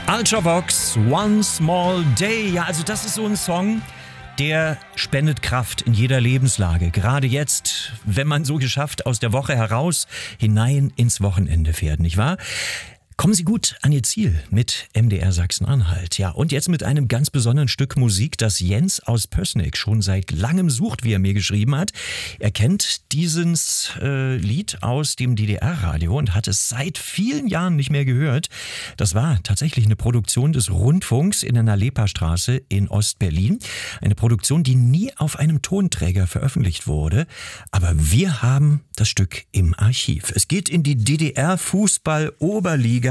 Ultravox, One Small Day. Ja, also das ist so ein Song, der spendet Kraft in jeder Lebenslage. Gerade jetzt, wenn man so geschafft aus der Woche heraus hinein ins Wochenende fährt, nicht wahr? Kommen Sie gut an Ihr Ziel mit MDR Sachsen-Anhalt. Ja, und jetzt mit einem ganz besonderen Stück Musik, das Jens aus Pößneck schon seit langem sucht, wie er mir geschrieben hat. Er kennt dieses Lied aus dem DDR-Radio und hat es seit vielen Jahren nicht mehr gehört. Das war tatsächlich eine Produktion des Rundfunks in der Nalepa-Straße in Ostberlin. Eine Produktion, die nie auf einem Tonträger veröffentlicht wurde. Aber wir haben das Stück im Archiv. Es geht in die DDR-Fußball-Oberliga.